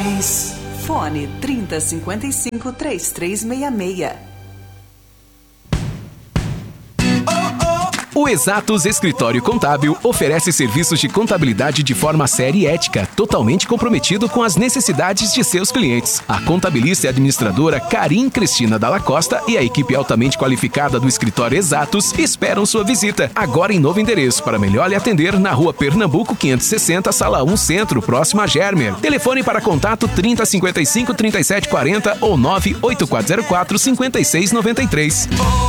Imóveis. Fone 3055-3366. O Exatos Escritório Contábil oferece serviços de contabilidade de forma séria e ética, totalmente comprometido com as necessidades de seus clientes. A contabilista e administradora Karim Cristina Dalla Costa e a equipe altamente qualificada do Escritório Exatos esperam sua visita, agora em novo endereço, para melhor lhe atender na Rua Pernambuco 560, Sala 1 Centro, próximo a Germer. Telefone para contato 3055-3740 ou 98404-5693.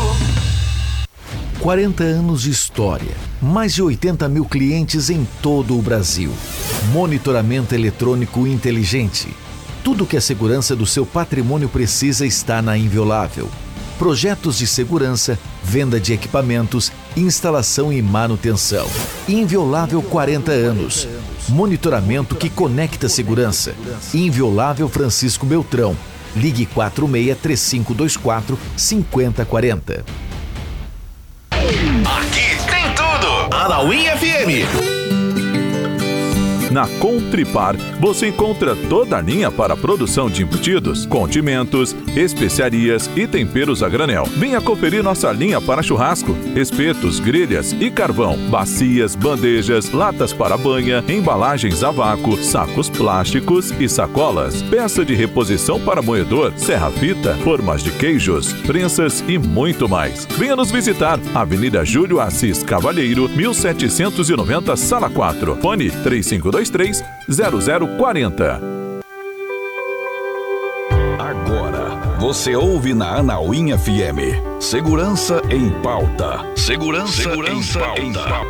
40 anos de história, mais de 80 mil clientes em todo o Brasil. Monitoramento eletrônico inteligente. Tudo que a segurança do seu patrimônio precisa está na Inviolável. Projetos de segurança, venda de equipamentos, instalação e manutenção. Inviolável 40 anos. Monitoramento que conecta segurança. Inviolável Francisco Beltrão. Ligue 46-3524-5040. Aqui tem tudo! Anauim FM. Na Contripar, você encontra toda a linha para a produção de embutidos, condimentos, especiarias e temperos a granel. Venha conferir nossa linha para churrasco, espetos, grelhas e carvão, bacias, bandejas, latas para banha, embalagens a vácuo, sacos plásticos e sacolas, peça de reposição para moedor, serra-fita, formas de queijos, prensas e muito mais. Venha nos visitar, Avenida Júlio Assis Cavalheiro, 1790, Sala 4, fone 3523-0040. Agora, você ouve na Anauim FM. Segurança em Pauta. Segurança em Pauta.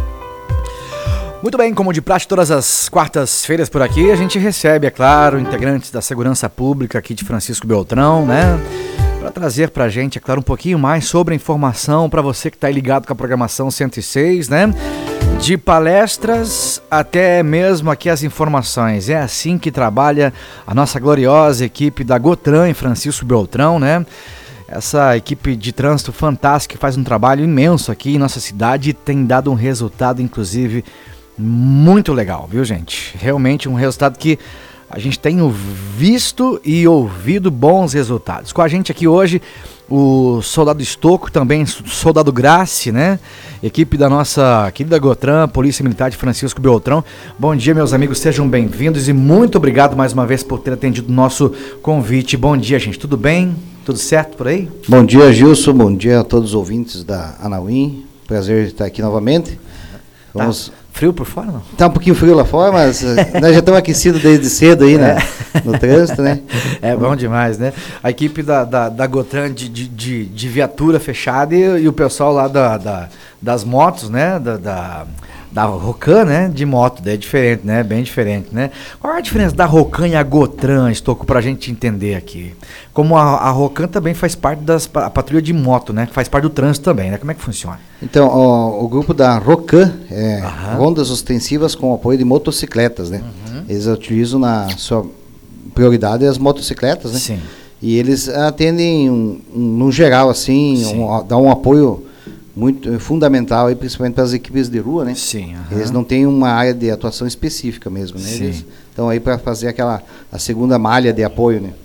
Muito bem, como de praxe, todas as quartas-feiras por aqui, a gente recebe, é claro, integrantes da Segurança Pública aqui de Francisco Beltrão, né? Para trazer pra gente, é claro, um pouquinho mais sobre a informação para você que tá aí ligado com a programação 106, né? De palestras até mesmo aqui as informações. É assim que trabalha a nossa gloriosa equipe da Gotran em Francisco Beltrão, né? Essa equipe de trânsito fantástica que faz um trabalho imenso aqui em nossa cidade e tem dado um resultado, inclusive, muito legal, viu, gente? Realmente um resultado que a gente tem visto e ouvido bons resultados. Com a gente aqui hoje, o Soldado Estocco, também Soldado Grace, né? Equipe da nossa querida Gotran, Polícia Militar de Francisco Beltrão. Bom dia, meus amigos, sejam bem-vindos e muito obrigado mais uma vez por ter atendido o nosso convite. Bom dia, gente, tudo bem? Tudo certo por aí? Bom dia, Gilson, bom dia a todos os ouvintes da Anauim. Prazer estar aqui novamente. Vamos... Tá frio por fora, não? Tá um pouquinho frio lá fora, mas nós já estamos aquecidos desde cedo aí, né? No trânsito, né? É bom demais, né? A equipe da Gotran de viatura fechada e o pessoal lá das motos, né? Da Rocan, né? De moto, é diferente, né? Bem diferente, né? Qual é a diferença da Rocan e a Gotran, Estocco, pra gente entender aqui? Como a Rocan também faz parte a patrulha de moto, né? Faz parte do trânsito também, né? Como é que funciona? Então, o grupo da Rocan é rondas ostensivas com apoio de motocicletas, né? Eles utilizam na sua prioridade as motocicletas, né? Sim. E eles atendem, no geral, assim, dão um apoio muito fundamental, aí, principalmente para as equipes de rua, né? Sim. Eles não têm uma área de atuação específica mesmo, né? Sim. Eles estão aí para fazer a segunda malha de apoio, né?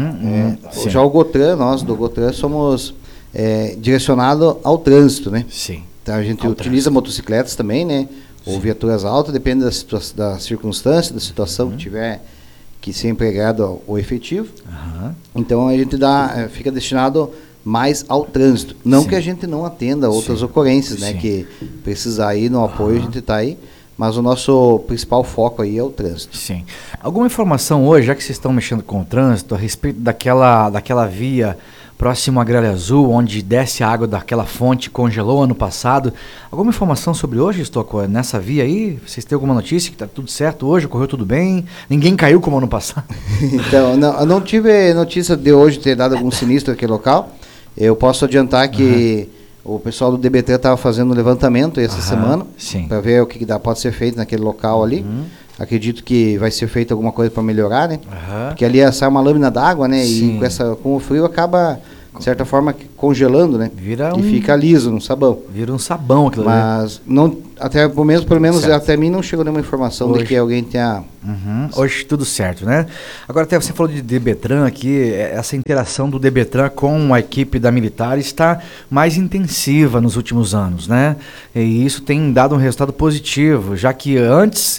Já o Gotran, nós do Gotran somos direcionados ao trânsito, né? Sim. Então a gente utiliza motocicletas também, né? Ou viaturas altas, depende da circunstância, da situação que tiver que ser empregado o efetivo. Então a gente fica destinado mais ao trânsito. Não que a gente não atenda outras ocorrências, né? Que precisar ir no apoio, a gente está aí. Mas o nosso principal foco aí é o trânsito. Sim. Alguma informação hoje, já que vocês estão mexendo com o trânsito, a respeito daquela via próximo à Gralha Azul, onde desce a água daquela fonte, congelou ano passado. Alguma informação sobre hoje, Estocco, nessa via aí? Vocês têm alguma notícia que está tudo certo hoje, ocorreu tudo bem? Ninguém caiu como ano passado? Então, eu não tive notícia de hoje ter dado algum sinistro naquele local. Eu posso adiantar que o pessoal do DBT estava fazendo um levantamento essa semana para ver o que pode ser feito naquele local ali. Acredito que vai ser feito alguma coisa para melhorar, né? Porque ali sai uma lâmina d'água, né? Sim. E com o frio acaba de certa forma, congelando, né? E fica liso no sabão. Vira um sabão aquilo. Mas não, pelo menos até mim não chegou nenhuma informação de que alguém tenha... Hoje tudo certo, né? Agora até você falou de Debetran aqui, essa interação do Debetran com a equipe da Militar está mais intensiva nos últimos anos, né? E isso tem dado um resultado positivo, já que antes...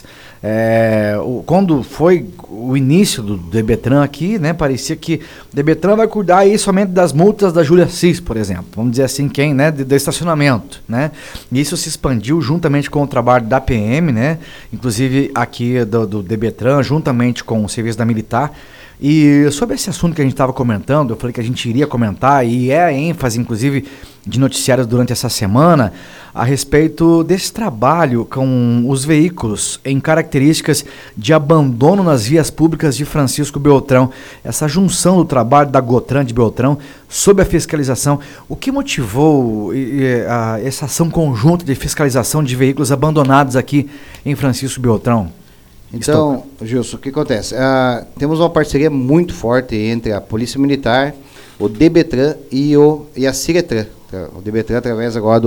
quando foi o início do Debetran aqui, né, parecia que o Debetran vai cuidar aí somente das multas da Júlia Cis, por exemplo, vamos dizer assim, né, do estacionamento, né, e isso se expandiu juntamente com o trabalho da PM, né, inclusive aqui do Debetran, juntamente com o serviço da Militar. E sobre esse assunto que a gente estava comentando, eu falei que a gente iria comentar, e é a ênfase, inclusive, de noticiários durante essa semana, a respeito desse trabalho com os veículos em características de abandono nas vias públicas de Francisco Beltrão. Essa junção do trabalho da Gotran de Beltrão sob a fiscalização. O que motivou essa ação conjunta de fiscalização de veículos abandonados aqui em Francisco Beltrão? Então, Gilson, o que acontece? Temos uma parceria muito forte entre a Polícia Militar, o Debetran e a Ciretran. O Debetran através agora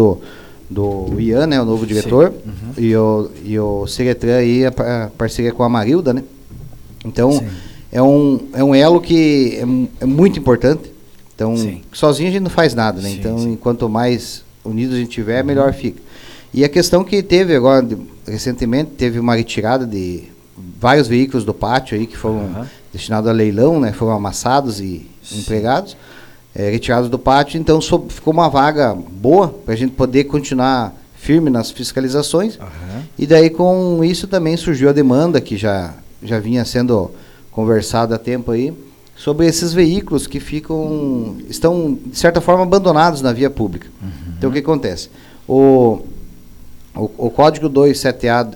do Ian, né, o novo diretor, e o Ciretran aí a parceria com a Marilda, né? Então, é um elo que é muito importante. Então, sozinho a gente não faz nada, né? Então, quanto mais unidos a gente tiver, melhor fica. E a questão que teve agora, recentemente, teve uma retirada de vários veículos do pátio aí que foram destinados a leilão, né? Foram amassados e empregados, retirados do pátio. Então ficou uma vaga boa para a gente poder continuar firme nas fiscalizações. E daí com isso também surgiu a demanda que já vinha sendo conversada há tempo aí, sobre esses veículos que estão de certa forma abandonados na via pública. Então o que acontece? O código 27A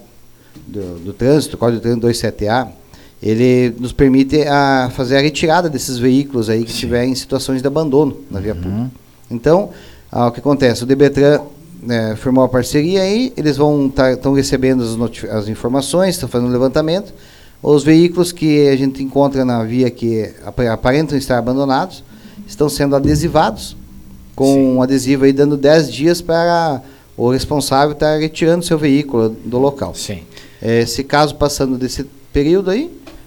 do trânsito, o código do trânsito 27A, ele nos permite fazer a retirada desses veículos aí que estiverem em situações de abandono na via pública. Então, o que acontece? O Debetran firmou a parceria aí, eles estão recebendo as informações, estão fazendo o levantamento. Os veículos que a gente encontra na via que aparentam estar abandonados estão sendo adesivados com um adesivo aí dando 10 dias para o responsável estar retirando seu veículo do local. Se caso passando desse período aí,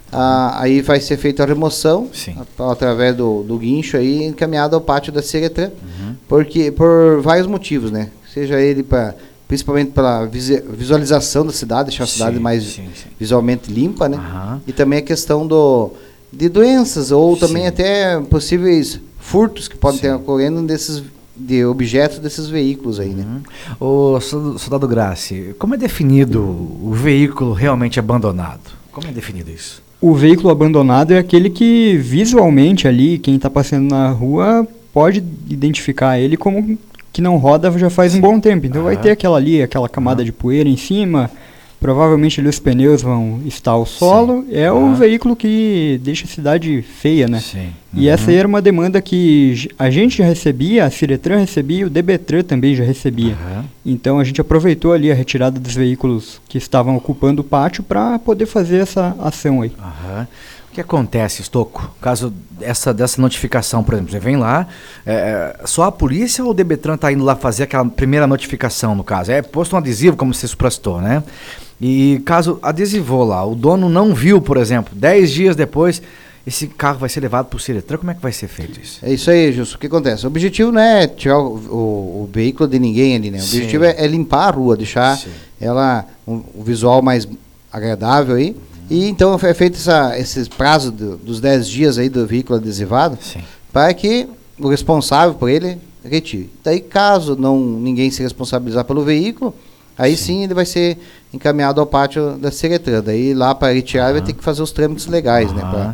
aí vai ser feita a remoção através do guincho aí, encaminhado ao pátio da Ciretran, porque por vários motivos, né? Seja ele principalmente pela visualização da cidade, deixar a cidade mais visualmente limpa, né? E também a questão de doenças ou também até possíveis furtos que podem ter ocorrendo de objetos desses veículos aí, né? Ô, soldado Grassi, como é definido o veículo realmente abandonado? Como é definido isso? O veículo abandonado é aquele que visualmente ali, quem está passando na rua, pode identificar ele como que não roda já faz um bom tempo. Então vai ter aquela camada de poeira em cima, provavelmente ali os pneus vão estar ao solo. É o veículo que deixa a cidade feia, né? E essa era uma demanda que a gente já recebia, a Ciretran recebia, o Debetran também já recebia. Então a gente aproveitou ali a retirada dos veículos que estavam ocupando o pátio para poder fazer essa ação aí. O que acontece, Stocco? Caso dessa notificação, por exemplo, você vem lá, só a polícia ou o Debetran está indo lá fazer aquela primeira notificação, no caso? É posto um adesivo, como você suprastou, né? E caso adesivou lá, o dono não viu, por exemplo, 10 dias depois, esse carro vai ser levado para o Ciretran, como é que vai ser feito isso? É isso aí, Justo. O que acontece? O objetivo não é tirar o veículo de ninguém ali, né? O objetivo é limpar a rua, deixar ela um visual mais agradável aí. E então é feito esse prazo dos 10 dias aí do veículo adesivado para que o responsável por ele retire. Daí, caso ninguém se responsabilizar pelo veículo, aí sim ele vai ser encaminhado ao pátio da Ciretran. Daí lá para retirar vai ter que fazer os trâmites legais, né?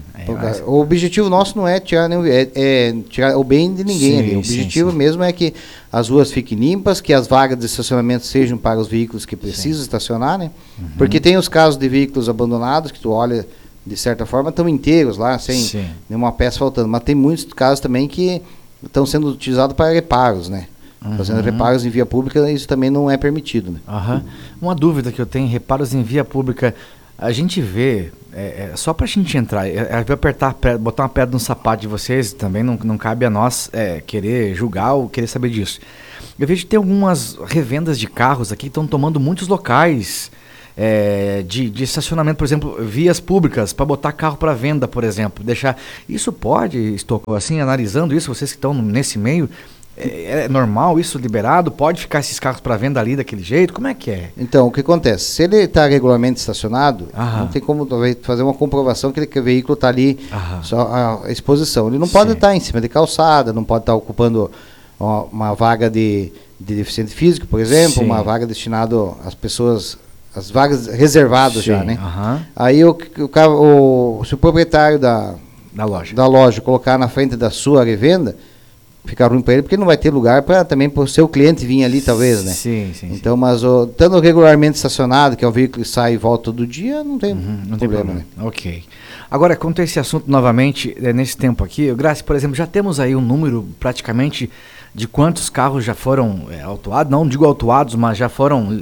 O objetivo nosso não é tirar tirar o bem de ninguém ali. O objetivo mesmo é que as ruas fiquem limpas, que as vagas de estacionamento sejam para os veículos que precisam estacionar, né? Porque tem os casos de veículos abandonados que tu olha, de certa forma, estão inteiros lá, sem nenhuma peça faltando. Mas tem muitos casos também que estão sendo utilizados para reparos, né? Fazendo reparos em via pública, isso também não é permitido, né? Uma dúvida que eu tenho, reparos em via pública, a gente vê, só pra gente entrar, botar uma pedra no sapato de vocês, também não cabe a nós querer julgar ou querer saber disso. Eu vejo que tem algumas revendas de carros aqui que estão tomando muitos locais de estacionamento, por exemplo, vias públicas, para botar carro para venda, por exemplo. Isso pode, estou assim, analisando isso, vocês que estão nesse meio, é normal isso, liberado? Pode ficar esses carros para venda ali daquele jeito? Como é que é? Então, o que acontece? Se ele está regularmente estacionado, não tem como talvez fazer uma comprovação que o veículo está ali, só a exposição. Ele não pode estar em cima de calçada, não pode estar ocupando uma vaga de deficiente físico, por exemplo, uma vaga destinada às pessoas, as vagas reservadas já, né? Aí se o proprietário da loja colocar na frente da sua revenda, fica ruim para ele, porque não vai ter lugar também para o seu cliente vir ali, talvez, né? Sim. Então, mas estando regularmente estacionado, que é um veículo que sai e volta todo dia, não tem problema, né? Ok. Agora, quanto a esse assunto novamente, nesse tempo aqui, Graça, por exemplo, já temos aí um número praticamente de quantos carros já foram autuados, não digo autuados, mas já foram,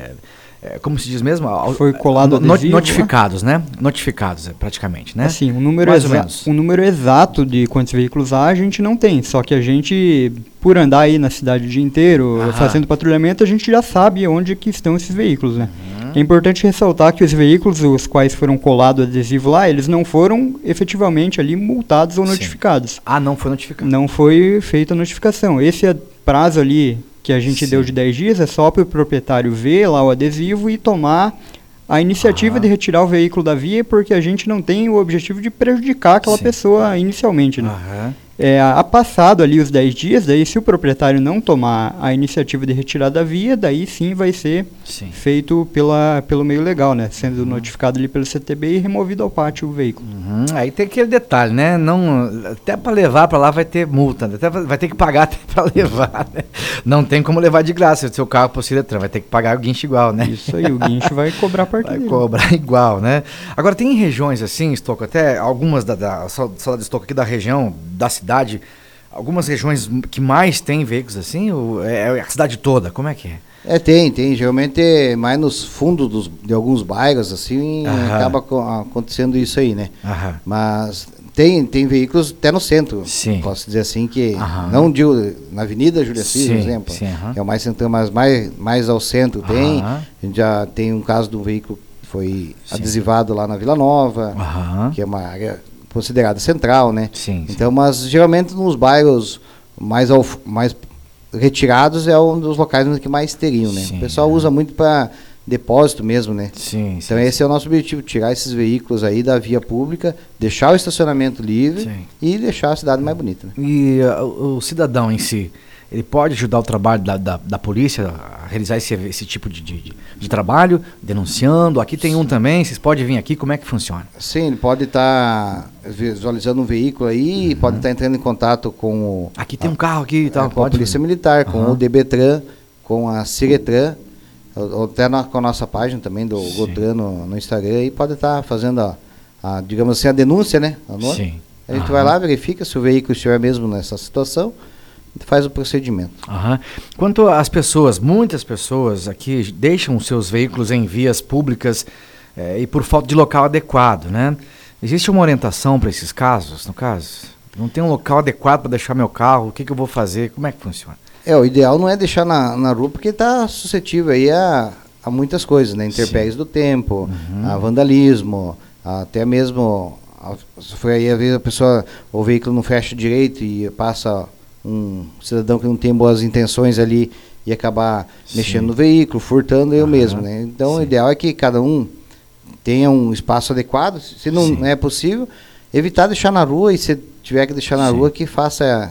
como se diz mesmo? Foi colado adesivo, notificados, né? Notificados, praticamente, né? Assim, um número exato de quantos veículos há, a gente não tem, só que a gente, por andar aí na cidade o dia inteiro, fazendo patrulhamento, a gente já sabe onde que estão esses veículos, né? É importante ressaltar que os veículos, os quais foram colados adesivo lá, eles não foram efetivamente ali multados ou notificados. Não foi notificado. Não foi feita a notificação. Esse prazo ali que a gente deu de 10 dias é só para o proprietário ver lá o adesivo e tomar a iniciativa de retirar o veículo da via, porque a gente não tem o objetivo de prejudicar aquela pessoa inicialmente, né? Passado ali os 10 dias, daí se o proprietário não tomar a iniciativa de retirar da via, daí sim vai ser feito pelo meio legal, né? Sendo notificado ali pelo CTB e removido ao pátio o veículo. Aí tem aquele detalhe, né? Até para levar para lá vai ter multa, até vai ter que pagar até para levar, né? Não tem como levar de graça o seu carro para o Ciretran, vai ter que pagar o guincho igual, né? Isso aí, o guincho vai cobrar a parte dele. Vai cobrar igual, né? Agora tem regiões assim, Estouco, até algumas da sala de Estouco aqui da região, da cidade, algumas regiões que mais tem veículos assim, ou é a cidade toda? Como é que é? Tem. Geralmente mais nos fundos de alguns bairros, assim, acaba acontecendo isso aí, né? Mas tem veículos até no centro. Posso dizer assim que, não digo na Avenida Júlia Assis, por exemplo, que é o mais central, mas mais ao centro tem. A gente já tem um caso de um veículo que foi adesivado lá na Vila Nova, que é uma área considerada central, né? Então, mas geralmente nos bairros mais retirados é um dos locais que mais teriam, né? O pessoal usa muito para depósito mesmo, né? Então esse é o nosso objetivo, tirar esses veículos aí da via pública, deixar o estacionamento livre e deixar a cidade mais bonita, né? E o cidadão em si, ele pode ajudar o trabalho da polícia a realizar esse tipo de trabalho, denunciando? Aqui tem um também, vocês podem vir aqui, como é que funciona? Sim, ele pode estar visualizando um veículo aí, pode estar entrando em contato com aqui tem um carro aqui e tal, com a Polícia Militar, com o DBTran, com a Ciretran, ou até com a nossa página também do Gotran no Instagram, e pode estar fazendo digamos assim, a denúncia, né? A gente vai lá, verifica se o veículo estiver mesmo nessa situação, faz o procedimento. Quanto às pessoas, muitas pessoas aqui deixam os seus veículos em vias públicas e por falta de local adequado, né? Existe uma orientação para esses casos, no caso? Não tem um local adequado para deixar meu carro, o que eu vou fazer? Como é que funciona? O ideal não é deixar na rua, porque está suscetível aí a muitas coisas, né? Intempéries do tempo, a vandalismo, até mesmo foi aí às vezes o veículo não fecha direito e passa um cidadão que não tem boas intenções ali e acabar mexendo no veículo, furtando mesmo, né? Então o ideal é que cada um tenha um espaço adequado, se não é possível, evitar deixar na rua, e se tiver que deixar na rua, que faça,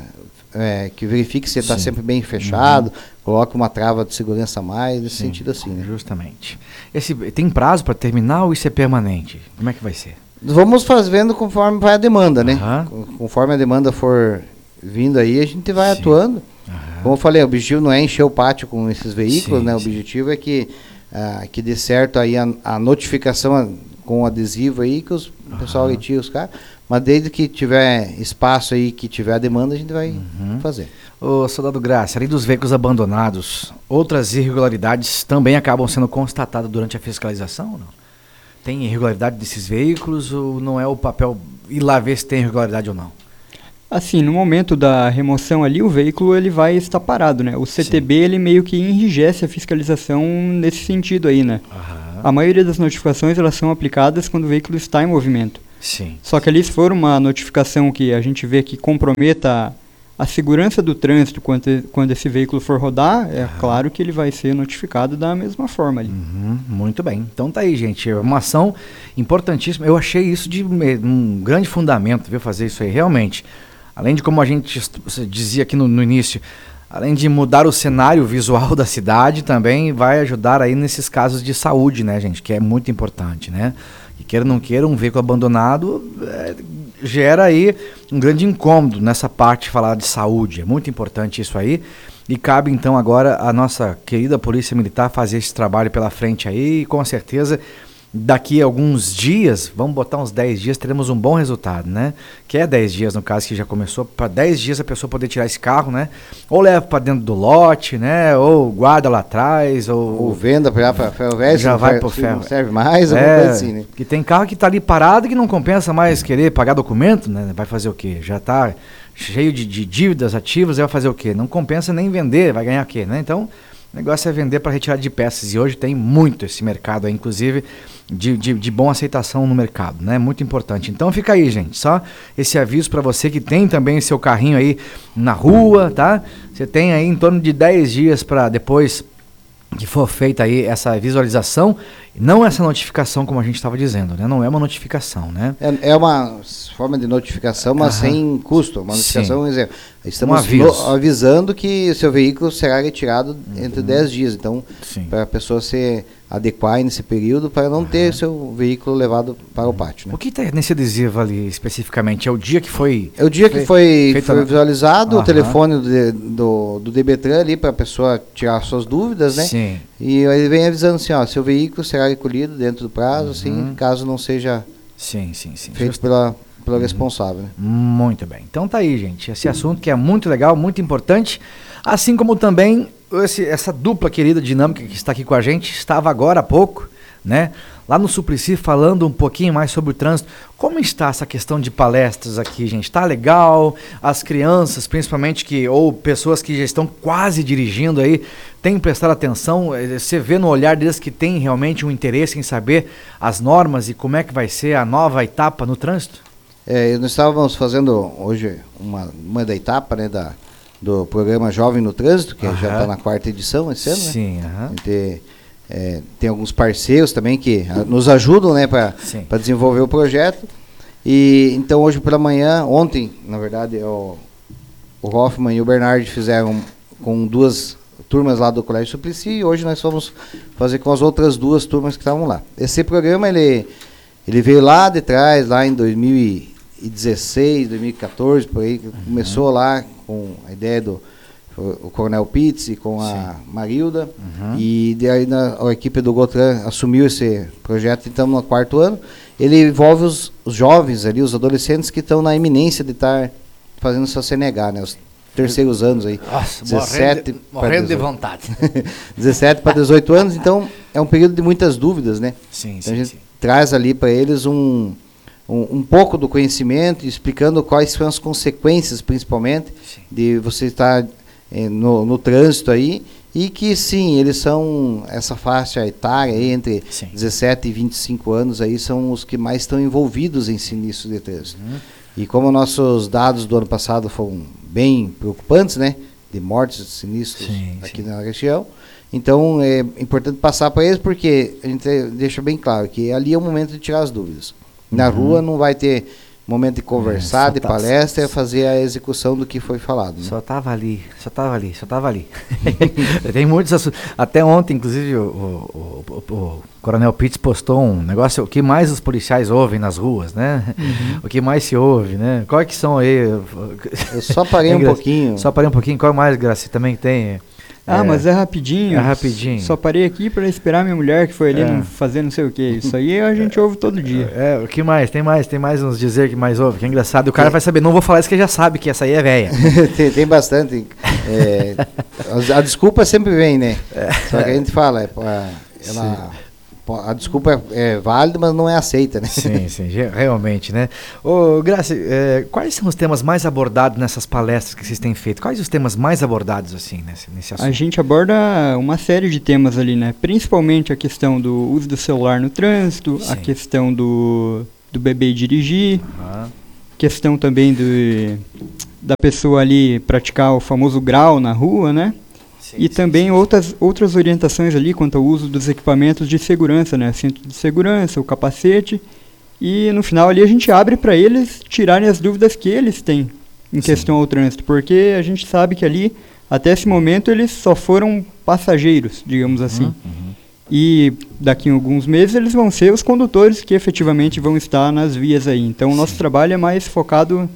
que verifique se está sempre bem fechado, coloque uma trava de segurança a mais, nesse sentido assim, né? Justamente. Tem prazo para terminar ou isso é permanente? Como é que vai ser? Vamos fazendo conforme vai a demanda, né? Conforme a demanda for vindo aí, a gente vai atuando. Como eu falei, o objetivo não é encher o pátio com esses veículos, né? O objetivo é que dê certo aí a notificação com o adesivo aí, que o pessoal retira os carros, mas desde que tiver espaço aí, que tiver a demanda, a gente vai fazer. Ô, soldado Graça, além dos veículos abandonados, outras irregularidades também acabam sendo constatadas durante a fiscalização ou não? tem irregularidade desses veículos ou não é o papel ir lá ver se tem irregularidade ou não? Assim, no momento da remoção ali, o veículo ele vai estar parado, né? O CTB ele meio que enrijece a fiscalização nesse sentido aí, né? A maioria das notificações elas são aplicadas quando o veículo está em movimento. Sim. Só que ali, se for uma notificação que a gente vê que comprometa a segurança do trânsito quando esse veículo for rodar, é claro que ele vai ser notificado da mesma forma ali. Muito bem. Então tá aí, gente. É uma ação importantíssima. Eu achei isso de um grande fundamento, viu, fazer isso aí, realmente. Além de, como a gente dizia aqui no início, além de mudar o cenário visual da cidade, também vai ajudar aí nesses casos de saúde, né, gente? Que é muito importante, né? E queira ou não queira, um veículo abandonado gera aí um grande incômodo nessa parte de falar de saúde. É muito importante isso aí. E cabe então agora a nossa querida Polícia Militar fazer esse trabalho pela frente aí e com certeza daqui a alguns dias, vamos botar uns 10 dias, teremos um bom resultado, né? Que é 10 dias, no caso, que já começou, para 10 dias a pessoa poder tirar esse carro, né? Ou leva para dentro do lote, né? Ou guarda lá atrás, ou venda para ferro velho, já vai pro ferro. Não serve mais, alguma coisa assim, né? Que tem carro que tá ali parado que não compensa mais querer pagar documento, né? Vai fazer o quê? Já tá cheio de dívidas ativas, vai fazer o quê? Não compensa nem vender, vai ganhar o quê, né? Então, o negócio é vender para retirar de peças e hoje tem muito esse mercado aí, inclusive de boa aceitação no mercado, né? Muito importante. Então fica aí, gente, só esse aviso para você que tem também seu carrinho aí na rua, tá? Você tem aí em torno de 10 dias para depois que for feita aí essa visualização, não essa notificação como a gente estava dizendo, né? Não é uma notificação, né? É uma forma de notificação, mas sem custo. Uma notificação, por exemplo, estamos avisando que o seu veículo será retirado entre 10 dias. Então, para a pessoa se adequar nesse período para não ter seu veículo levado para o pátio, né? O que está nesse adesivo ali especificamente? É o dia que foi... É o dia que foi visualizado, o telefone do DBTran ali para a pessoa tirar suas dúvidas, né? Sim. E ele vem avisando assim, ó, seu veículo será recolhido dentro do prazo, assim, caso não seja feito pelo responsável, né? Muito bem. Então tá aí, gente. Esse assunto que é muito legal, muito importante, assim como também essa dupla querida dinâmica que está aqui com a gente, estava agora há pouco, né? Lá no Suplicy, falando um pouquinho mais sobre o trânsito. Como está essa questão de palestras aqui, gente? Tá legal? As crianças, principalmente, ou pessoas que já estão quase dirigindo aí, têm prestado atenção? Você vê no olhar deles que tem realmente um interesse em saber as normas e como é que vai ser a nova etapa no trânsito? Nós estávamos fazendo hoje uma da etapa, né, do programa Jovem no Trânsito, que já está na 4ª edição esse ano, sim, né? Tem alguns parceiros também que nos ajudam, né, para desenvolver o projeto. E então hoje pela manhã, ontem, na verdade, o Hoffman e o Bernard fizeram com 2 turmas lá do Colégio Suplicy e hoje nós vamos fazer com as outras 2 turmas que estavam lá. Esse programa ele veio lá de trás, lá em 2016, 2014, por aí, começou lá com a ideia do o Coronel Pitts e com a Marilda, e daí a equipe do Gotran assumiu esse projeto, então no 4º ano. Ele envolve os jovens ali, os adolescentes que estão na iminência de estar fazendo sua CNH, né? Os terceiros anos aí. Nossa, 17 morrendo de vontade. 17 para 18 anos, então é um período de muitas dúvidas, né? Então a gente traz ali para eles um pouco do conhecimento, explicando quais são as consequências, principalmente, de você estar no trânsito aí, e que sim, eles são essa faixa etária aí, entre 17 e 25 anos aí, são os que mais estão envolvidos em sinistro de trânsito. E como nossos dados do ano passado foram bem preocupantes, né, de mortes de sinistros aqui na região, então é importante passar para eles, porque a gente deixa bem claro que ali é o momento de tirar as dúvidas. Na rua não vai ter momento de conversar, de palestra, fazer a execução do que foi falado, né? Só tava ali. Tem muitos assuntos. Até ontem, inclusive, o Coronel Pitts postou um negócio, o que mais os policiais ouvem nas ruas, né? O que mais se ouve, né? Quais que são aí? Eu só parei um pouquinho. Só parei um pouquinho. Qual mais, Graça, também tem? Mas é rapidinho. É rapidinho. Só parei aqui para esperar minha mulher que foi ali fazer não sei o que. Isso aí a gente ouve todo dia. O que mais? Tem mais uns dizer que mais ouve, que é engraçado. O cara vai saber, não vou falar isso que já sabe que essa aí é velha. tem bastante. A desculpa sempre vem, né? Só que a gente fala, ela a desculpa é válida, mas não é aceita, né? Sim, realmente, né? Ô, Graça, quais são os temas mais abordados nessas palestras que vocês têm feito? Quais os temas mais abordados, assim, nesse assunto? A gente aborda uma série de temas ali, né? Principalmente a questão do uso do celular no trânsito, a questão do beber e dirigir, questão também da pessoa ali praticar o famoso grau na rua, né? E também outras orientações ali quanto ao uso dos equipamentos de segurança, né? Cinto de segurança, o capacete. E no final ali a gente abre para eles tirarem as dúvidas que eles têm em questão ao trânsito. Porque a gente sabe que ali, até esse momento, eles só foram passageiros, digamos assim. E daqui a alguns meses eles vão ser os condutores que efetivamente vão estar nas vias aí. Então o nosso trabalho é mais focado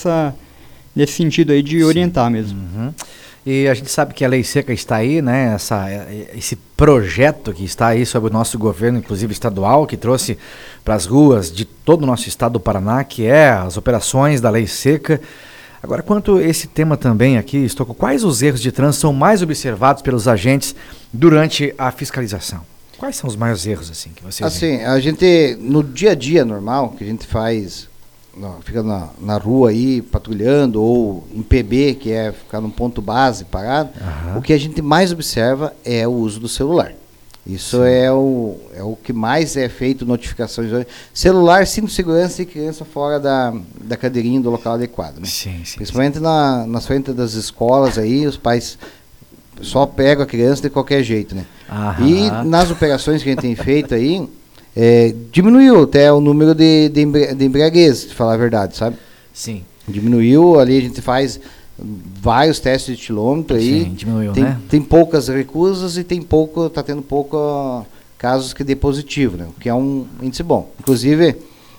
nesse sentido aí de orientar mesmo. E a gente sabe que a Lei Seca está aí, né? Esse projeto que está aí sobre o nosso governo, inclusive estadual, que trouxe para as ruas de todo o nosso estado do Paraná, que é as operações da Lei Seca. Agora, quanto a esse tema também aqui, Stocco, quais os erros de trânsito são mais observados pelos agentes durante a fiscalização? Quais são os maiores erros, assim, que vocês veem? A gente, no dia a dia normal, que a gente faz... fica na rua aí patrulhando, ou em PB, que é ficar num ponto base parado, o que a gente mais observa é o uso do celular. Isso é o que mais é feito, notificações. Celular, cinto de segurança e criança fora da cadeirinha do local adequado. Né? Principalmente nas frentes das escolas aí, os pais só pegam a criança de qualquer jeito. Né? E nas operações que a gente tem feito aí, diminuiu até o número de embriaguez, de falar a verdade, sabe? Sim. Diminuiu, ali a gente faz vários testes de quilômetro aí. Sim, diminuiu, né? Tem poucas recusas e tá tendo pouco casos que dê positivo, né? O que é um índice bom. Inclusive,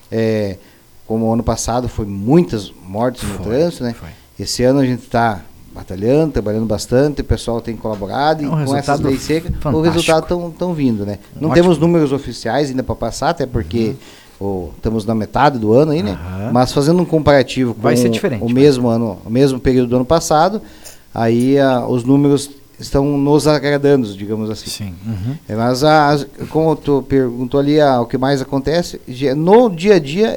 como ano passado foi muitas mortes no trânsito, né? Esse ano a gente está batalhando, trabalhando bastante, o pessoal tem colaborado e com essas leis secas, os resultados estão vindo, né? Não temos números oficiais ainda para passar, até porque estamos na metade do ano aí, né? Mas fazendo um comparativo com o mesmo ano, o mesmo período do ano passado, aí os números estão nos agradando, digamos assim. Sim. Mas como tu perguntou ali, o que mais acontece no dia a dia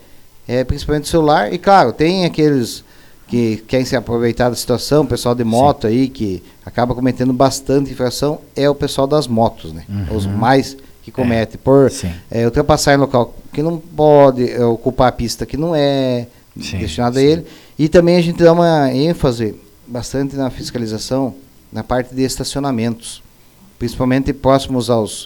é principalmente o celular, e claro, tem aqueles que querem se aproveitar da situação, o pessoal de moto aí, que acaba cometendo bastante infração, é o pessoal das motos, né? Os mais que cometem, por ultrapassar em local que não pode ocupar a pista que não é destinada a ele. E também a gente dá uma ênfase bastante na fiscalização, na parte de estacionamentos, principalmente próximos aos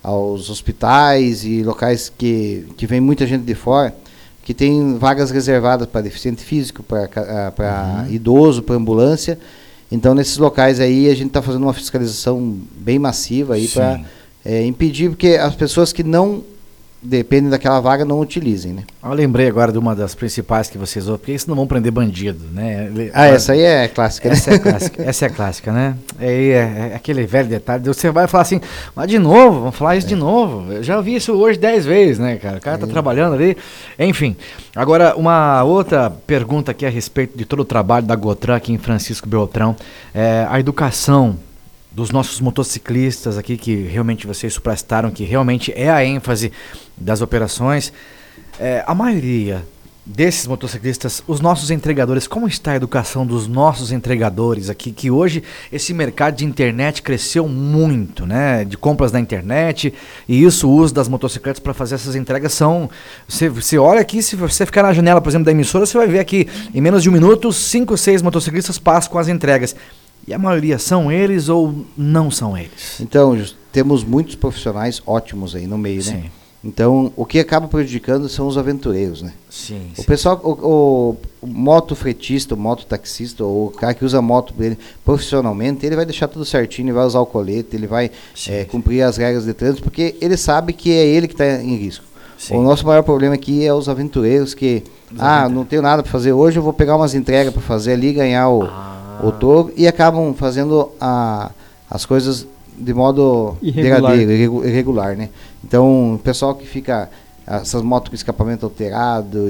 hospitais e locais que vem muita gente de fora, que tem vagas reservadas para deficiente físico, para idoso, para ambulância. Então, nesses locais aí, a gente está fazendo uma fiscalização bem massiva aí para impedir que as pessoas que não dependem daquela vaga não utilizem, né? Eu lembrei agora de uma das principais que vocês ouvem, porque isso não vão prender bandido, né? Essa aí é clássica, né? Essa é clássica, né? É aquele velho detalhe, você vai falar assim, mas de novo, vamos falar isso de novo. Eu já ouvi isso hoje 10 vezes, né, cara? O cara tá trabalhando ali. Enfim, agora uma outra pergunta aqui a respeito de todo o trabalho da Gotran aqui em Francisco Beltrão. A educação dos nossos motociclistas aqui, que realmente vocês suprastaram, que realmente é a ênfase das operações. A maioria desses motociclistas, os nossos entregadores, como está a educação dos nossos entregadores aqui, que hoje esse mercado de internet cresceu muito, né, de compras na internet, e isso, o uso das motocicletas para fazer essas entregas são, você olha aqui, se você ficar na janela, por exemplo, da emissora, você vai ver aqui, em menos de um minuto, 5, 6 motociclistas passam com as entregas. E a maioria são eles ou não são eles? Então, temos muitos profissionais ótimos aí no meio, né? Então, o que acaba prejudicando são os aventureiros, né? O pessoal, o motofretista, o mototaxista, ou o cara que usa a moto dele profissionalmente, ele vai deixar tudo certinho, ele vai usar o colete, ele vai cumprir as regras de trânsito, porque ele sabe que é ele que está em risco. O nosso maior problema aqui é os aventureiros que, não tenho nada para fazer hoje, eu vou pegar umas entregas para fazer ali, ganhar o touro, e acabam fazendo as coisas de modo irregular, né? Então, o pessoal que fica, essas motos com escapamento alterado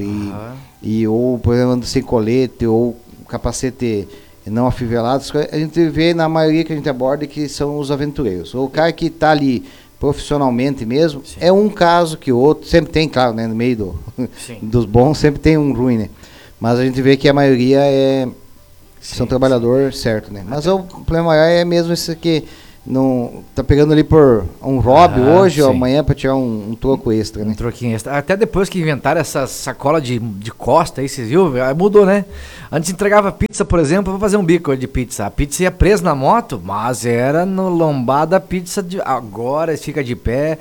ou, por exemplo, anda sem colete ou capacete não afivelado, a gente vê na maioria que a gente aborda que são os aventureiros. O cara que está ali profissionalmente mesmo, é um caso que o outro, sempre tem, claro, né, no meio dos bons, sempre tem um ruim, né? Mas a gente vê que a maioria são trabalhador certo, né? Mas o problema maior é mesmo esse que não tá pegando ali por um hobby hoje ou amanhã para tirar um troco extra, né? Um troquinho extra. Até depois que inventaram essa sacola de costa aí, vocês viram? Mudou, né? Antes entregava pizza, por exemplo, vou fazer um bico de pizza. A pizza ia presa na moto, mas era no lombada a pizza agora fica de pé.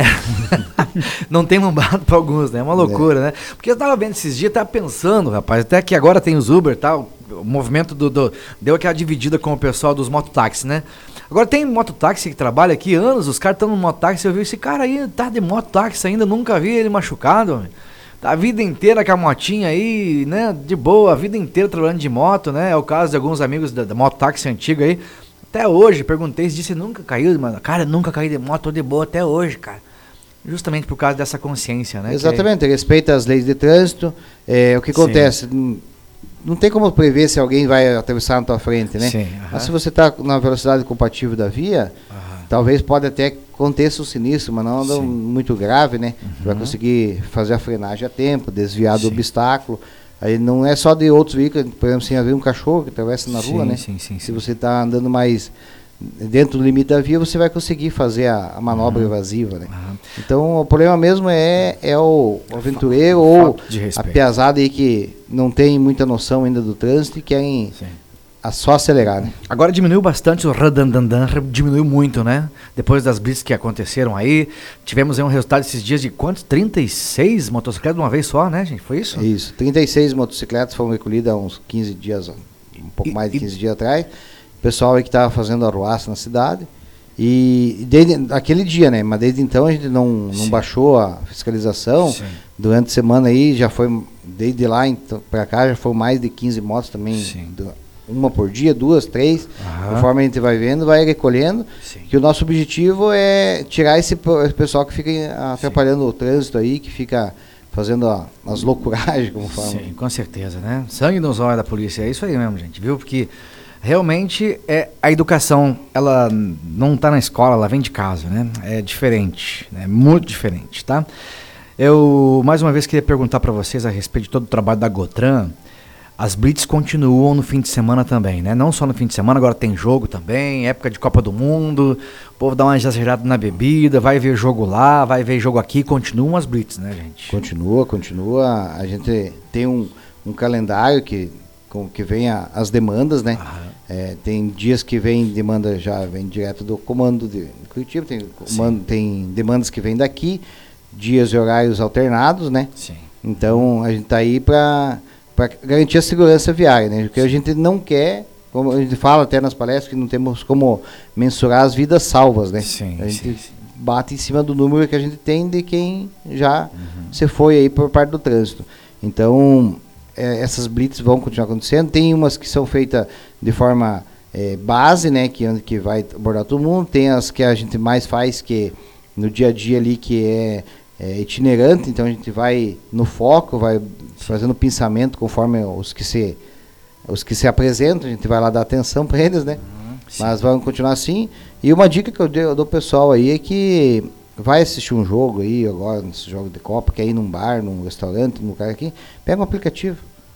Não tem lombada para alguns, né? É uma loucura, né? Porque eu tava vendo esses dias, tava pensando, rapaz, até que agora tem os Uber e tal, o movimento deu aquela dividida com o pessoal dos mototáxis, né? Agora tem mototáxi que trabalha aqui anos, os caras estão no mototáxi, eu vi esse cara aí, tá de mototáxi ainda, nunca vi ele machucado, homem. Tá a vida inteira com a motinha aí, né, de boa, a vida inteira trabalhando de moto, né, é o caso de alguns amigos da mototáxi antiga aí, até hoje, perguntei, disse, nunca caiu, mano, cara, nunca caí de moto, tô de boa até hoje, cara. Justamente por causa dessa consciência, né? Exatamente, respeita as leis de trânsito, o que acontece... Não tem como prever se alguém vai atravessar na tua frente, né? Sim, mas se você está na velocidade compatível da via, talvez pode até aconteça um sinistro, mas não muito grave, né? Você vai conseguir fazer a frenagem a tempo, desviar do obstáculo. Aí não é só de outros veículos, por exemplo, sem haver um cachorro que atravessa na rua, né? Se você está andando mais dentro do limite da via, você vai conseguir fazer a manobra evasiva, né? Então o problema mesmo é o aventureiro ou a piazada aí que não tem muita noção ainda do trânsito e querem só acelerar, né? Agora diminuiu bastante o radandandan, diminuiu muito, né? Depois das blitz que aconteceram aí, tivemos aí um resultado esses dias de quantos? 36 motocicletas de uma vez só, né, gente? Foi isso? Isso, 36 motocicletas foram recolhidas há uns 15 dias, um pouco mais de 15 dias atrás. O pessoal aí que estava fazendo arruaça na cidade. E desde aquele dia, né? Mas desde então a gente não baixou a fiscalização. Durante a semana aí já foi, desde lá para cá, já foram mais de 15 motos também. Uma por dia, 2, 3. Conforme a gente vai vendo, vai recolhendo. Que o nosso objetivo é tirar esse pessoal que fica atrapalhando o trânsito aí, que fica fazendo as loucuragens, como falam. Sim, com certeza, né? Sangue nos olhos da polícia, é isso aí mesmo, gente, viu? Porque realmente a educação, ela não está na escola, ela vem de casa, né? É diferente, né? Muito diferente, tá? Eu, mais uma vez, queria perguntar para vocês a respeito de todo o trabalho da Gotran. As blitz continuam no fim de semana também, né? Não só no fim de semana, agora tem jogo também, época de Copa do Mundo, o povo dá uma exagerada na bebida, vai ver jogo lá, vai ver jogo aqui, continuam as blitz, né, gente? Continua. A gente tem um calendário que vem as demandas, né? Tem dias que vem demanda, já vem direto do comando de Curitiba, tem demandas que vêm daqui, dias e horários alternados, né? Então a gente está aí para garantir a segurança viária, né? Porque a gente não quer, como a gente fala até nas palestras, que não temos como mensurar as vidas salvas, né? A gente bate em cima do número que a gente tem de quem já se foi aí por parte do trânsito. Então essas blitz vão continuar acontecendo. Tem umas que são feitas de forma base, né, que vai abordar todo mundo. Tem as que a gente mais faz que no dia a dia ali, que é itinerante. Então a gente vai no foco, vai fazendo pensamento conforme os que se apresentam. A gente vai lá dar atenção para eles, né? Mas vamos continuar assim. E uma dica que eu dou ao pessoal aí é que vai assistir um jogo aí agora, nesse jogo de Copa, quer ir num bar, num restaurante, num lugar aqui, pega um aplicativo.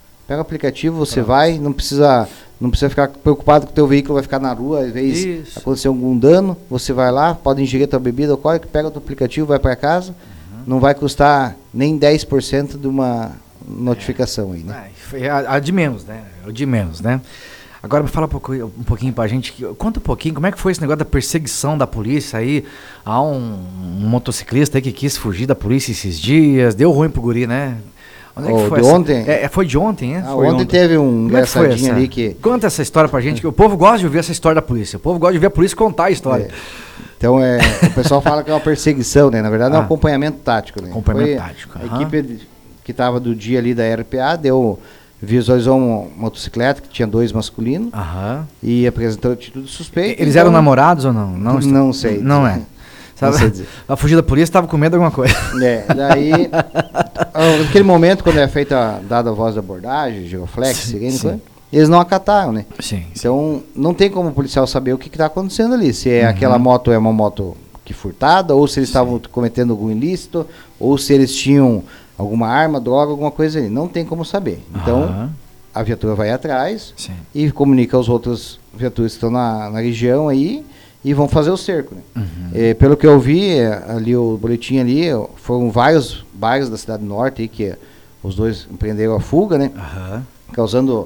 Você vai, não precisa ficar preocupado que o teu veículo vai ficar na rua, às vezes acontecer algum dano, você vai lá, pode ingerir a tua bebida alcoólica, pega o teu aplicativo, vai para casa, não vai custar nem 10% de uma notificação aí, né? A de menos, né? O de menos, né? Agora me fala um pouquinho pra gente, conta um pouquinho, como é que foi esse negócio da perseguição da polícia aí? Há um motociclista aí que quis fugir da polícia esses dias, deu ruim pro guri, né? Onde é que foi ontem? Foi de ontem, né? Ontem teve um engraçadinho ali que... Conta essa história pra gente, que o povo gosta de ouvir essa história da polícia, o povo gosta de ver a polícia contar a história. Então, o pessoal fala que é uma perseguição, né? Na verdade é um acompanhamento tático, né? Tático. A equipe que estava do dia ali da RPA visualizou uma motocicleta que tinha 2 masculinos e apresentou atitude suspeita. Eles eram namorados ou não? Não sei. Não é. Sabe? Não sei dizer. A fugir da polícia estava com medo de alguma coisa. Daí, naquele momento, quando é feita, dada a voz da abordagem, giroflex, sirene, eles não acataram, né? Então, não tem como o policial saber o que está acontecendo ali. Se aquela moto é uma moto que furtada, ou se eles estavam cometendo algum ilícito, ou se eles tinham alguma arma, droga, alguma coisa ali. Não tem como saber. Então, a viatura vai atrás e comunica aos outros viaturas que estão na região aí e vão fazer o cerco, né? Pelo que eu vi, ali o boletim ali, foram vários bairros da Cidade Norte aí que os dois empreenderam a fuga, né? Causando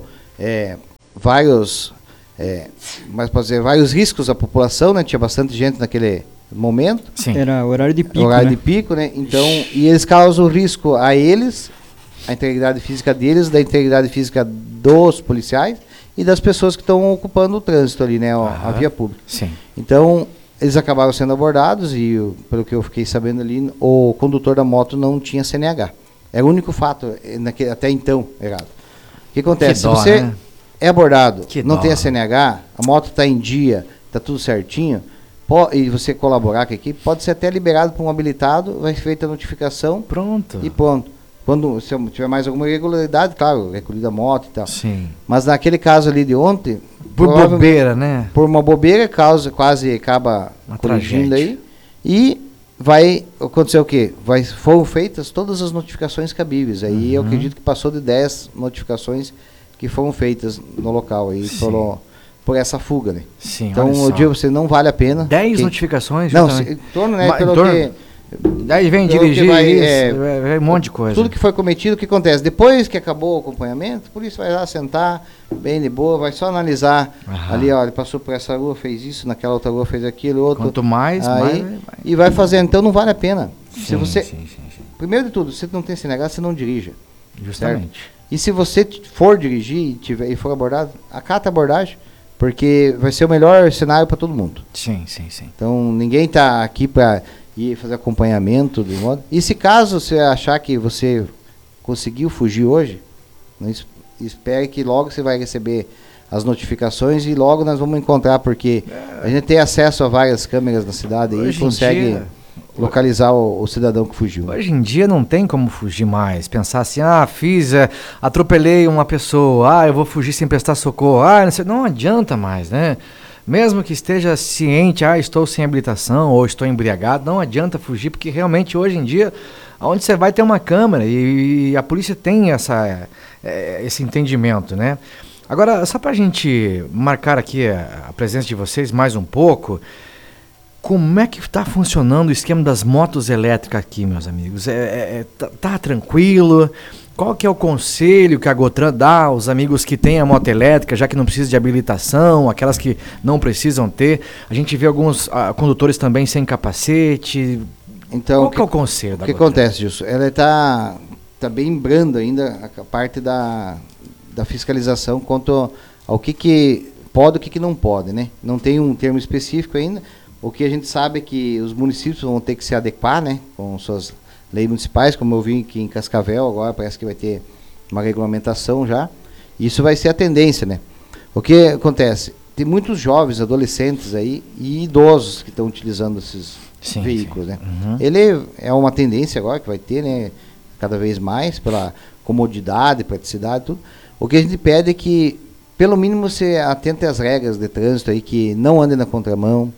vários riscos à população, né? Tinha bastante gente naquele momento. Era horário de pico, horário de pico, né? Então, e eles causam risco a eles, a integridade física deles, da integridade física dos policiais e das pessoas que estão ocupando o trânsito ali, né? A via pública. Então, eles acabaram sendo abordados e, pelo que eu fiquei sabendo ali, o condutor da moto não tinha CNH. Era o único fato, até então, errado. O que acontece? Se você é abordado, não tem a CNH, a moto está em dia, está tudo certinho, e você colaborar com a equipe, pode ser até liberado para um habilitado, vai ser feita a notificação e pronto. Quando se tiver mais alguma irregularidade, claro, recolhida a moto e tal. Mas naquele caso ali de ontem... Por bobeira, né? Por uma bobeira, quase acaba corrigindo aí. E vai acontecer o quê? Foram feitas todas as notificações cabíveis. Aí eu acredito que passou de 10 notificações que foram feitas no local aí por essa fuga, né? Então eu digo você, não vale a pena. 10 notificações? Não, em torno, né? Daí vem dirigir um monte de coisa. Tudo que foi cometido, o que acontece? Depois que acabou o acompanhamento, por isso vai lá sentar, bem de boa, vai só analisar ali, ó, ele passou por essa rua, fez isso, naquela outra rua fez aquilo, outro. Quanto mais, aí, mais. E vai fazendo, então não vale a pena. Se você, primeiro de tudo, se você não tem CNH, você não dirija. Justamente. Certo? E se você for dirigir e for abordado, acata a abordagem, porque vai ser o melhor cenário para todo mundo. Sim. Então ninguém está aqui para ir fazer acompanhamento do modo. E se caso você achar que você conseguiu fugir hoje, espere que logo você vai receber as notificações e logo nós vamos encontrar, porque a gente tem acesso a várias câmeras na cidade e consegue localizar o cidadão que fugiu. Hoje em dia não tem como fugir mais. Pensar assim, atropelei uma pessoa, eu vou fugir sem prestar socorro. Não adianta mais, né? Mesmo que esteja ciente, estou sem habilitação ou estou embriagado, não adianta fugir, porque realmente hoje em dia, onde você vai ter uma câmera e a polícia tem esse entendimento, né? Agora, só para a gente marcar aqui a presença de vocês mais um pouco, como é que está funcionando o esquema das motos elétricas aqui, meus amigos? Tá tranquilo? Qual que é o conselho que a Gotran dá aos amigos que têm a moto elétrica, já que não precisa de habilitação, aquelas que não precisam ter? A gente vê alguns condutores também sem capacete. Então, qual que é o conselho da Gotran? O que acontece, Gilson? Ela está bem branda ainda a parte da fiscalização quanto ao que pode e o que não pode, né? Não tem um termo específico ainda. O que a gente sabe é que os municípios vão ter que se adequar, né, com suas leis municipais, como eu vi aqui em Cascavel, agora parece que vai ter uma regulamentação já. Isso vai ser a tendência, né? O que acontece? Tem muitos jovens, adolescentes aí e idosos que estão utilizando esses veículos, né? Ele é uma tendência agora que vai ter, né, cada vez mais, pela comodidade, praticidade, tudo. O que a gente pede é que, pelo mínimo, você atente às regras de trânsito aí, que não ande na contramão,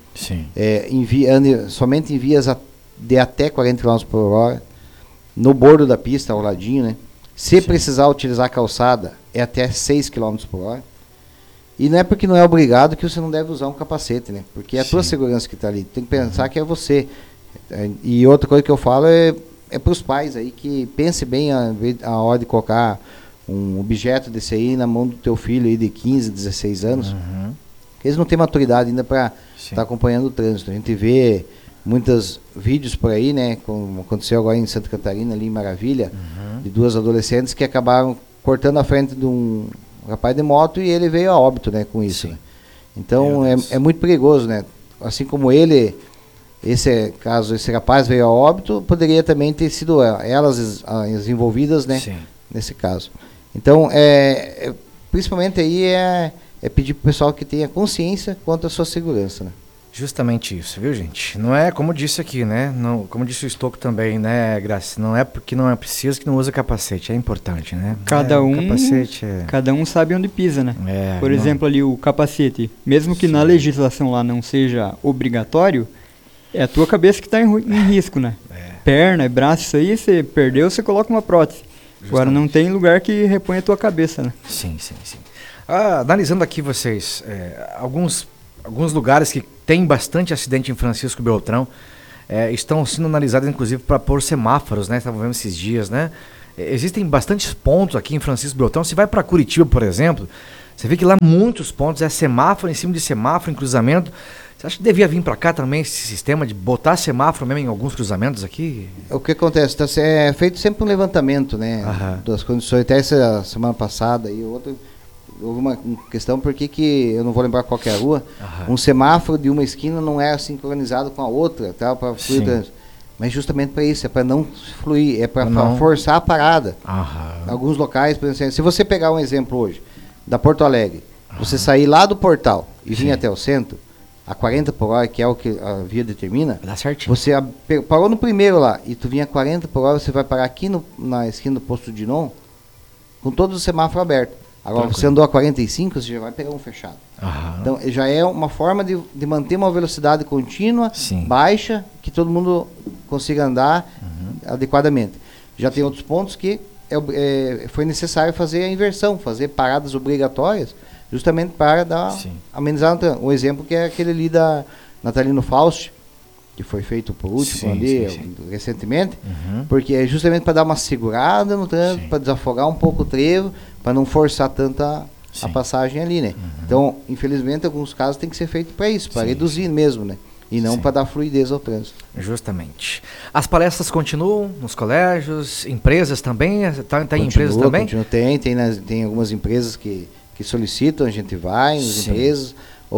ande somente em vias de até 40 km por hora, no bordo da pista, ao ladinho, né? Se precisar utilizar a calçada, é até 6 km por hora. E não é porque não é obrigado que você não deve usar um capacete, né? Porque é a tua segurança que está ali. Tem que pensar que é você. E outra coisa que eu falo é para os pais aí, que pense bem a hora de colocar um objeto desse aí na mão do teu filho aí de 15, 16 anos. Eles não têm maturidade ainda para estar acompanhando o trânsito. A gente vê muitos vídeos por aí, né, como aconteceu agora em Santa Catarina, ali em Maravilha, de duas adolescentes que acabaram cortando a frente de um rapaz de moto e ele veio a óbito, né, com isso. Né? Então é muito perigoso, né? Assim como esse rapaz veio a óbito, poderia também ter sido elas as envolvidas, né, nesse caso. Então, principalmente aí é pedir para o pessoal que tenha consciência quanto à sua segurança, né? Justamente isso, viu, gente? Não é, como disse aqui, né? Não, como disse o Estocco também, né, Graça? Não é porque não é preciso que não usa capacete, é importante, né? Cada um sabe onde pisa, né? Por exemplo, ali o capacete, mesmo que na legislação lá não seja obrigatório, É a tua cabeça que está em risco, né? Perna, braço, isso aí, você perdeu, você coloca uma prótese. Justamente. Agora não tem lugar que repõe a tua cabeça, né? Sim. Analisando aqui vocês, alguns lugares que tem bastante acidente em Francisco Beltrão estão sendo analisados inclusive para pôr semáforos, né? Estavam vendo esses dias, né? Existem bastantes pontos aqui em Francisco Beltrão. Se vai para Curitiba, por exemplo, você vê que lá muitos pontos é semáforo em cima de semáforo em cruzamento. Você acha que devia vir para cá também esse sistema de botar semáforo mesmo em alguns cruzamentos aqui? O que acontece? É feito sempre um levantamento, né? Das condições. Até essa semana passada e outra, houve uma questão, por que eu não vou lembrar qual que é a rua, um semáforo de uma esquina não é sincronizado com a outra, tá? Para fluir o trânsito. Mas justamente para isso, é para não fluir, é para forçar a parada. Alguns locais, por exemplo, se você pegar um exemplo hoje, da Porto Alegre, você sair lá do portal e vir até o centro, a 40 por hora, que é o que a via determina, dá certinho. Você parou no primeiro lá, e tu vinha a 40 por hora, você vai parar aqui na esquina do posto de Dinon, com todos os semáforos abertos. Agora, você andou a 45, você já vai pegar um fechado. Então, já é uma forma de manter uma velocidade contínua, baixa, que todo mundo consiga andar adequadamente. Já tem outros pontos que foi necessário fazer a inversão, fazer paradas obrigatórias, justamente para amenizar. Um exemplo que é aquele ali da Natalino Faust, que foi feito por último recentemente, porque é justamente para dar uma segurada no trânsito, para desafogar um pouco o trevo, para não forçar tanta a passagem ali, né? Então, infelizmente, alguns casos tem que ser feito para isso, para reduzir mesmo, né? E não para dar fluidez ao trânsito. Justamente. As palestras continuam nos colégios, empresas também? Tem empresas também? Tem algumas empresas que solicitam, a gente vai nas empresas.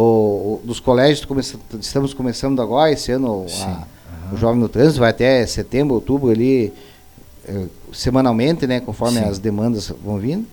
Dos colégios, estamos começando agora, esse ano, o Jovem no Trânsito, vai até setembro, outubro ali, semanalmente, né, conforme as demandas vão vindo.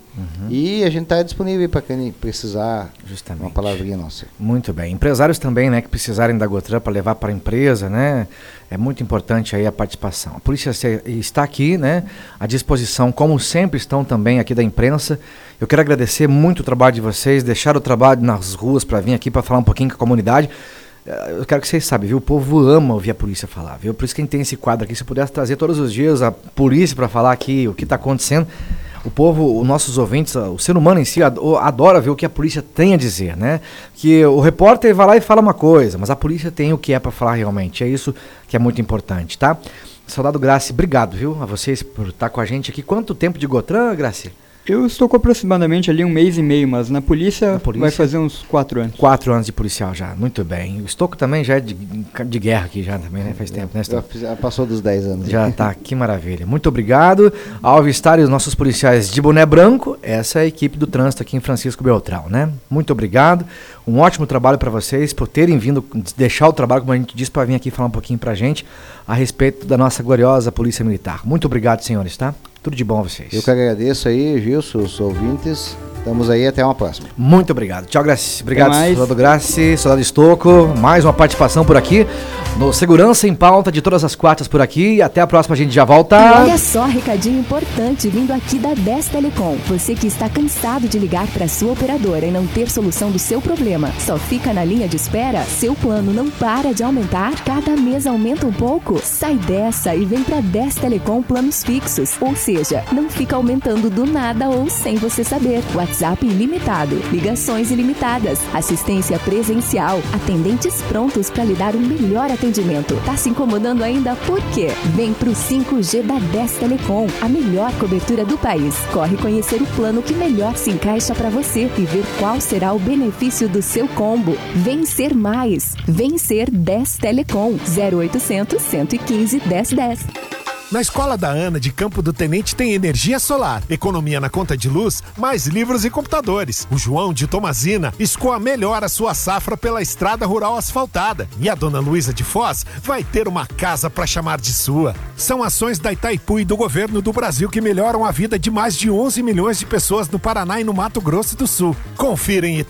E a gente está disponível para quem precisar. Justamente. Uma palavrinha nossa. Muito bem. Empresários também, né, que precisarem da Gotran para levar para a empresa, né, é muito importante aí a participação. A polícia está aqui, né, à disposição, como sempre estão também aqui da imprensa. Eu quero agradecer muito o trabalho de vocês, deixar o trabalho nas ruas para vir aqui para falar um pouquinho com a comunidade. Eu quero que vocês saibam, viu? O povo ama ouvir a polícia falar, viu? Por isso que a gente tem esse quadro aqui. Se pudesse trazer todos os dias a polícia para falar aqui o que está acontecendo, o povo, os nossos ouvintes, o ser humano em si adora ver o que a polícia tem a dizer, né? Que o repórter vai lá e fala uma coisa, mas a polícia tem o que é para falar realmente. É isso que é muito importante, tá? Soldado Graci, obrigado, viu? A vocês por estar com a gente aqui. Quanto tempo de Gotran, Graci? Eu estou com aproximadamente ali 1 mês e meio, mas na polícia vai fazer uns 4 anos. 4 anos de policial já, muito bem. O Estocco também já é de guerra aqui já também, né? Faz tempo, né, Estocco? Já passou dos 10 anos. Já tá, que maravilha. Muito obrigado ao avistar os nossos policiais de boné branco, essa é a equipe do trânsito aqui em Francisco Beltrão, né? Muito obrigado, um ótimo trabalho para vocês, por terem vindo, deixar o trabalho, como a gente disse, para vir aqui falar um pouquinho pra gente a respeito da nossa gloriosa Polícia Militar. Muito obrigado, senhores, tá? Tudo de bom a vocês. Eu que agradeço aí, Gilson, os ouvintes. Estamos aí, até uma próxima. Muito obrigado. Tchau, Graci. Obrigado, soldado Graci, soldado Estocco. Mais uma participação por aqui no Segurança em Pauta de todas as quartas por aqui. E até a próxima, a gente já volta. E olha só, recadinho importante vindo aqui da 10 Telecom. Você que está cansado de ligar para sua operadora e não ter solução do seu problema, só fica na linha de espera? Seu plano não para de aumentar? Cada mês aumenta um pouco? Sai dessa e vem para 10 Telecom planos fixos. Ou seja, não fica aumentando do nada ou sem você saber. WhatsApp ilimitado, ligações ilimitadas, assistência presencial, atendentes prontos para lhe dar o melhor atendimento. Tá se incomodando ainda? Por quê? Vem pro 5G da 10 Telecom, a melhor cobertura do país. Corre conhecer o plano que melhor se encaixa para você e ver qual será o benefício do seu combo. Vencer mais. Vencer 10 Telecom. 0800 115 1010. Na Escola da Ana de Campo do Tenente tem energia solar, economia na conta de luz, mais livros e computadores. O João de Tomazina escoa melhor a sua safra pela estrada rural asfaltada. E a Dona Luísa de Foz vai ter uma casa para chamar de sua. São ações da Itaipu e do governo do Brasil que melhoram a vida de mais de 11 milhões de pessoas no Paraná e no Mato Grosso do Sul. Confira em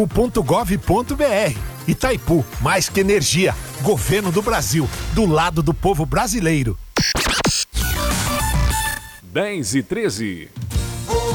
itaipu.gov.br. Itaipu, mais que energia. Governo do Brasil, do lado do povo brasileiro. 10h13.